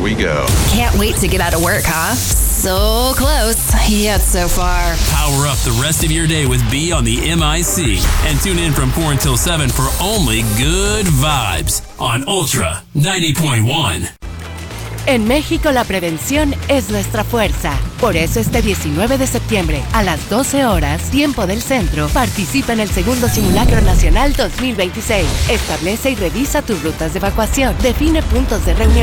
we go. Can't wait to get out of work, huh? So close, yet so far. Power up the rest of your day with B on the MIC. And tune in from 4 until 7 for only good vibes on Ultra 90.1. En México la prevención es nuestra fuerza. Por eso este 19 de septiembre, a las 12 horas, tiempo del centro, participa en el segundo Simulacro Nacional 2026. Establece y revisa tus rutas de evacuación. Define puntos de reunión.